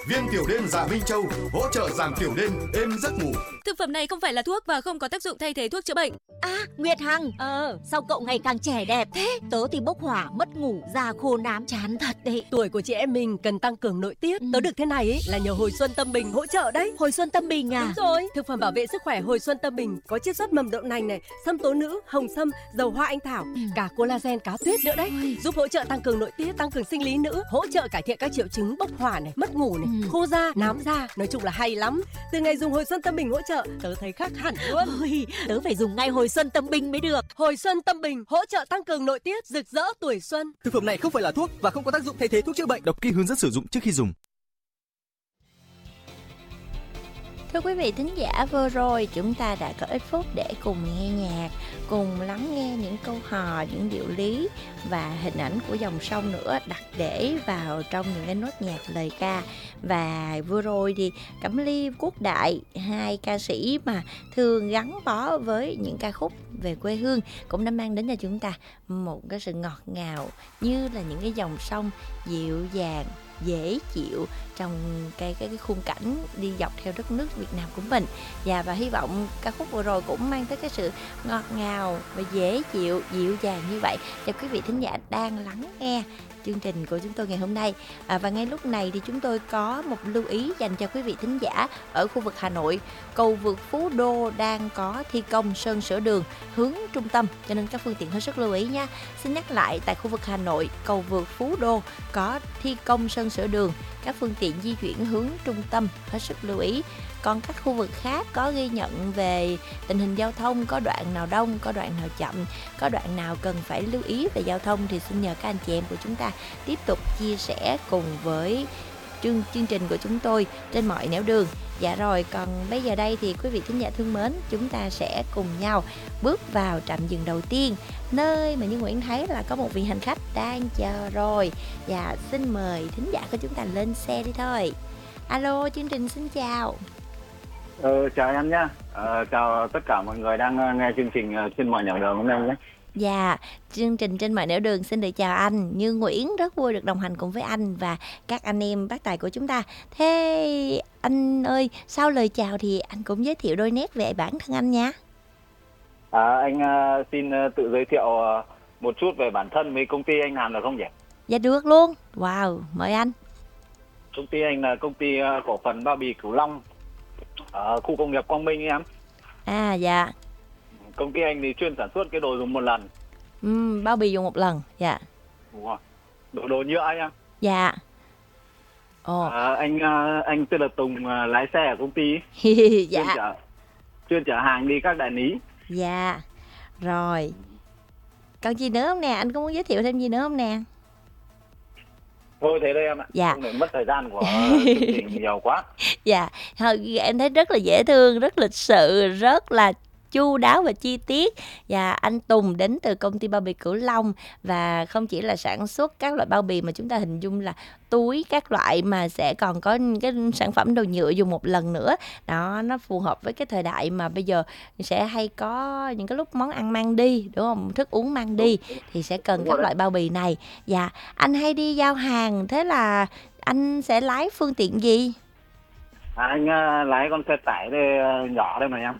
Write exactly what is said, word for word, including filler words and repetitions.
Viên tiểu đêm Dạ Minh Châu hỗ trợ giảm tiểu đêm, êm giấc ngủ. Thực phẩm này không phải là thuốc và không có tác dụng thay thế thuốc chữa bệnh. À, Nguyệt Hằng, ờ, sao cậu ngày càng trẻ đẹp thế? Tớ thì bốc hỏa, mất ngủ, da khô nám, chán thật đấy. Tuổi của chị em mình cần tăng cường nội tiết. Ừ. Tớ được thế này ấy là nhờ Hồi Xuân Tâm Bình hỗ trợ đấy. Hồi Xuân Tâm Bình à? Đúng rồi. Thực phẩm bảo vệ sức khỏe Hồi Xuân Tâm Bình có chiết xuất mầm đậu nành này, sâm tố nữ, hồng sâm, dầu hoa anh thảo, ừ. cả collagen cá tuyết nữa đấy. Ôi. Giúp hỗ trợ tăng cường nội tiết, tăng cường sinh lý nữ, hỗ trợ cải thiện các triệu chứng bốc hỏa này, mất ngủ này, ừ. khô da, nám da, nói chung là hay lắm. Từ ngày dùng Hồi Xuân Tâm Bình hỗ trợ, tớ thấy khác hẳn luôn. Ôi, tớ phải dùng ngay Hồi Xuân Tâm Bình mới được. Hồi Xuân Tâm Bình hỗ trợ tăng cường nội tiết, rực rỡ tuổi xuân. Thực phẩm này không phải là thuốc và không có tác dụng thay thế thuốc chữa bệnh. Đọc kỹ hướng dẫn sử dụng trước khi dùng. Thưa quý vị thính giả, vừa rồi chúng ta đã có ít phút để cùng nghe nhạc, cùng lắng nghe những câu hò, những điệu lý và hình ảnh của dòng sông nữa đặt để vào trong những cái nốt nhạc lời ca. Và vừa rồi thì Cẩm Ly, Quốc Đại, hai ca sĩ mà thường gắn bó với những ca khúc về quê hương cũng đã mang đến cho chúng ta một cái sự ngọt ngào như là những cái dòng sông dịu dàng, dễ chịu trong cái cái cái khung cảnh đi dọc theo đất nước Việt Nam của mình. Và và hy vọng ca khúc vừa rồi cũng mang tới cái sự ngọt ngào và dễ chịu, dịu dàng như vậy cho quý vị thính giả đang lắng nghe chương trình của chúng tôi ngày hôm nay. À, và ngay lúc này thì chúng tôi có một lưu ý dành cho quý vị thính giả ở khu vực Hà Nội. Cầu vượt Phú Đô đang có thi công sơn sửa đường hướng trung tâm, cho nên các phương tiện hết sức lưu ý nha. Xin nhắc lại, tại khu vực Hà Nội, cầu vượt Phú Đô có thi công sơn sửa đường, các phương tiện di chuyển hướng trung tâm hết sức lưu ý. Còn các khu vực khác có ghi nhận về tình hình giao thông, có đoạn nào đông, có đoạn nào chậm, có đoạn nào cần phải lưu ý về giao thông thì xin nhờ các anh chị em của chúng ta tiếp tục chia sẻ cùng với chương, chương trình của chúng tôi trên mọi nẻo đường. Dạ rồi, còn bây giờ đây thì quý vị thính giả thương mến, chúng ta sẽ cùng nhau bước vào trạm dừng đầu tiên, nơi mà Như Nguyễn thấy là có một vị hành khách đang chờ rồi. Và xin mời thính giả của chúng ta lên xe đi thôi. Alo, chương trình xin chào. Ờ, chào em nhé. Ờ, chào tất cả mọi người đang nghe chương trình trên mọi nẻo đường hôm nay nhé. Dạ, chương trình trên mọi nẻo đường xin được chào anh Như Nguyễn, rất vui được đồng hành cùng với anh và các anh em bác tài của chúng ta. Thế anh ơi, sau lời chào thì anh cũng giới thiệu đôi nét về bản thân anh nha. À, anh uh, xin uh, tự giới thiệu uh, một chút về bản thân với công ty anh làm được không nhỉ? Dạ được luôn. Wow, mời anh. Công ty anh là công ty uh, cổ phần bao bì Cửu Long ở khu công nghiệp Quang Minh em. À dạ. Công ty anh thì chuyên sản xuất cái đồ dùng một lần. Ừ, bao bì dùng một lần, dạ. Đúng rồi. Đồ đồ nhựa anh em. Dạ. Ồ. À, anh uh, anh tên là Tùng, uh, lái xe ở công ty. Dạ. Chuyên chở, chuyên chở hàng đi các đại lý. Dạ. Rồi. Còn gì nữa không nè? Anh có muốn giới thiệu thêm gì nữa không nè? Thôi thế đây em ạ. Dạ. Không để mất thời gian của chương trình nhiều quá. Dạ. Em thấy rất là dễ thương, rất lịch sự, rất là chu đáo và chi tiết. Và anh Tùng đến từ công ty bao bì Cửu Long, và không chỉ là sản xuất các loại bao bì mà chúng ta hình dung là túi các loại, mà sẽ còn có cái sản phẩm đồ nhựa dùng một lần nữa. Đó, nó phù hợp với cái thời đại mà bây giờ sẽ hay có những cái lúc món ăn mang đi, đúng không? Thức uống mang đi thì sẽ cần các loại bao bì này. Dạ, anh hay đi giao hàng, thế là anh sẽ lái phương tiện gì? À, anh uh, lái con xe tải đây, uh, nhỏ đây mà em.